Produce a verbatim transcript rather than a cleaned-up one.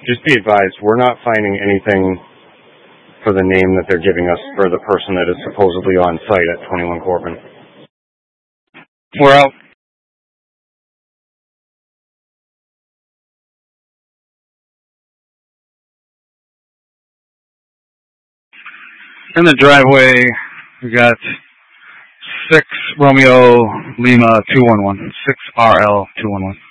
just be advised, we're not finding anything for the name that they're giving us for the person that is supposedly on site at twenty-one Corbin. We're out. In the driveway, we got six Romeo Lima two one one, six R L two one one.